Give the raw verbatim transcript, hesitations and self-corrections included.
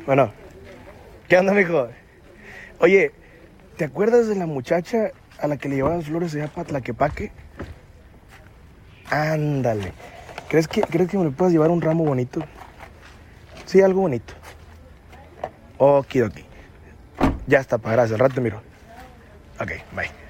Bueno, ¿qué onda, mijo? Oye, ¿te acuerdas de la muchacha a la que le llevaban flores allá para Tlaquepaque? Ándale. ¿Crees que, ¿Crees que me le puedas llevar un ramo bonito? Sí, algo bonito. Okidoki. Ya está, para gracias. Al rato te miro. Ok, bye.